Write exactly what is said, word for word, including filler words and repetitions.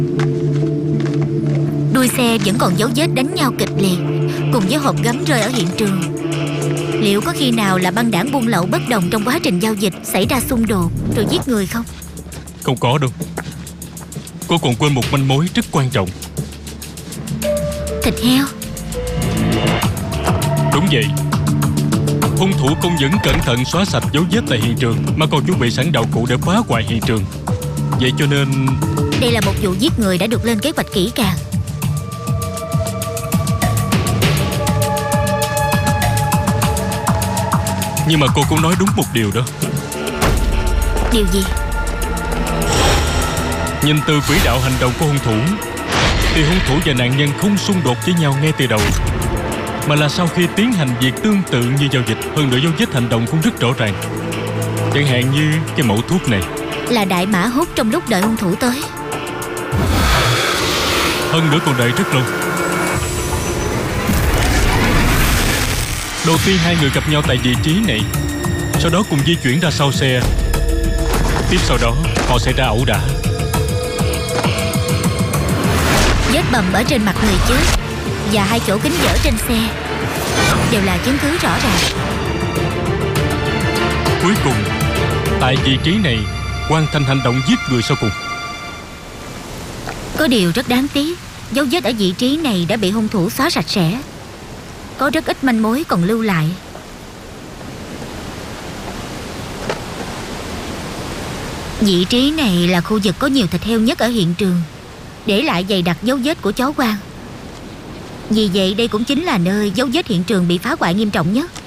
Đuôi xe vẫn còn dấu vết đánh nhau kịch liệt, cùng với hộp gấm rơi ở hiện trường. Liệu có khi nào là băng đảng buôn lậu bất đồng trong quá trình giao dịch xảy ra xung đột rồi giết người không? Không có đâu. Cô còn quên một manh mối rất quan trọng. Thịt heo. Đúng vậy. Hung thủ không những cẩn thận xóa sạch dấu vết tại hiện trường, mà còn chuẩn bị sẵn đạo cụ để phá hoại hiện trường. Vậy cho nên đây là một vụ giết người đã được lên kế hoạch kỹ càng. Nhưng mà cô cũng nói đúng một điều đó. Điều gì? Nhìn từ quỹ đạo hành động của hung thủ thì hung thủ và nạn nhân không xung đột với nhau ngay từ đầu, mà là sau khi tiến hành việc tương tự như giao dịch. Hơn nữa dấu vết hành động cũng rất rõ ràng. Chẳng hạn như cái mẫu thuốc này là đại mã hút trong lúc đợi hung thủ tới. Hơn nữa còn đợi rất lâu. Đầu tiên hai người gặp nhau tại vị trí này, sau đó cùng di chuyển ra sau xe. Tiếp sau đó họ sẽ ra ẩu đả. Vết bầm ở trên mặt người chết và hai chỗ kính vỡ trên xe đều là chứng cứ rõ ràng. Cuối cùng tại vị trí này hoàn thành hành động giết người sau cùng. Có điều rất đáng tiếc, dấu vết ở vị trí này đã bị hung thủ xóa sạch sẽ. Có rất ít manh mối còn lưu lại. Vị trí này là khu vực có nhiều thịt heo nhất ở hiện trường, để lại dày đặc dấu vết của chó hoang. Vì vậy đây cũng chính là nơi dấu vết hiện trường bị phá hoại nghiêm trọng nhất.